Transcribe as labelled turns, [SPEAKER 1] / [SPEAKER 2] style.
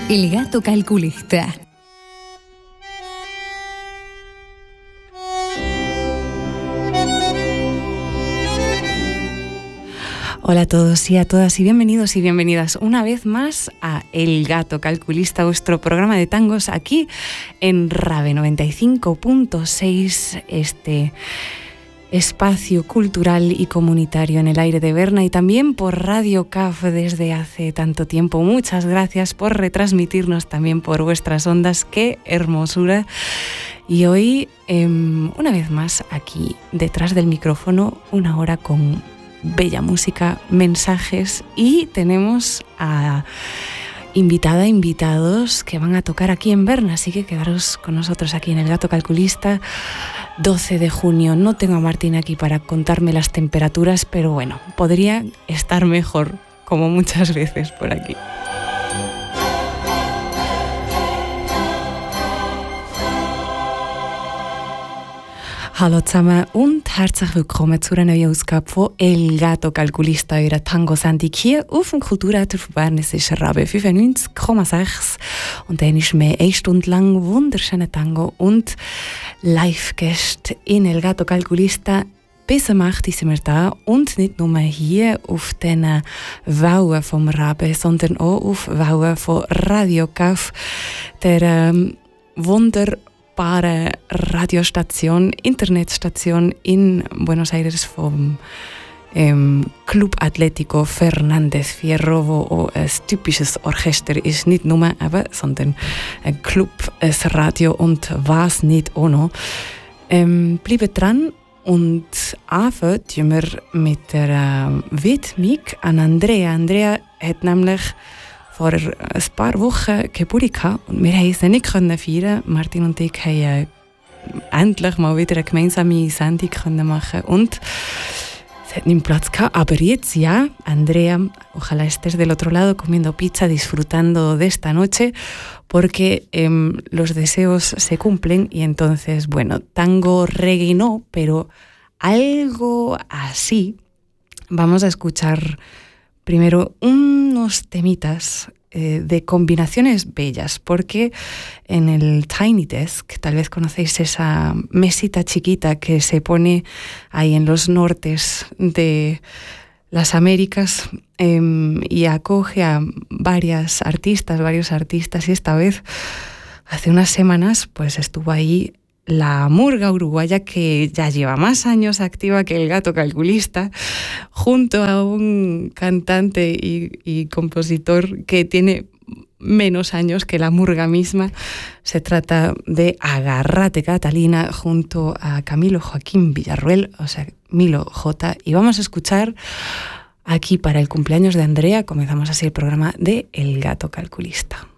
[SPEAKER 1] El gato calculista.
[SPEAKER 2] Hola a todos y a todas y bienvenidos y bienvenidas una vez más a El Gato Calculista, vuestro programa de tangos aquí en Rave 95.6, este espacio cultural y comunitario en el aire de Berna, y también por Radio CAF desde hace tanto tiempo. Muchas gracias por retransmitirnos también por vuestras ondas. ¡Qué hermosura! Y hoy, una vez más, aquí detrás del micrófono, una hora con bella música, mensajes, y tenemos a invitados que van a tocar aquí en Berna, así que quedaros con nosotros aquí en El Gato Calculista. 12 de junio, no tengo a Martín aquí para contarme las temperaturas, pero bueno, podría estar mejor, como muchas veces por aquí. Hallo zusammen und herzlich willkommen zu einer neuen Ausgabe von El Gato Calculista, eurer Tango-Sendung hier auf dem Kulturautor von Bern. Es ist Rave 95,6 und dann ist mehr 1 Stunde lang wunderschöner Tango und Live-Gäste in El Gato Calculista. Bis um 8 sind wir da und nicht nur hier auf den Wellen vom Rabe, sondern auch auf Wellen von Radio CAF, der wunderbare Radiostation, Internetstation in Buenos Aires vom Club Atlético Fernández Fierro, wo auch ein typisches Orchester ist, nicht nur eben, sondern ein Club, ein Radio und was nicht auch noch. Bleibt dran und anfangen tun wir mit der Widmung an Andrea. Andrea hat nämlich vor ein paar Wochen Geburtstag gehabt und wir haben es nicht feiern. Martin und ich haben endlich mal wieder eine gemeinsame Sendung machen und es hat nicht Platz gehabt. Aber jetzt ja, Andrea, ojalá estés del otro lado comiendo pizza, disfrutando de esta noche, porque los deseos se cumplen. Y entonces, bueno, tango, reggae no, pero algo así. Vamos a escuchar primero unos temitas de combinaciones bellas, porque en el Tiny Desk, tal vez conocéis esa mesita chiquita que se pone ahí en los nortes de las Américas, y acoge a varios artistas, y esta vez, hace unas semanas, pues estuvo ahí la murga uruguaya, que ya lleva más años activa que El Gato Calculista, junto a un cantante y compositor que tiene menos años que la murga misma. Se trata de Agárrate Catalina, junto a Camilo Joaquín Villarruel, o sea, Milo J. Y vamos a escuchar aquí, para el cumpleaños de Andrea, comenzamos así el programa de El Gato Calculista.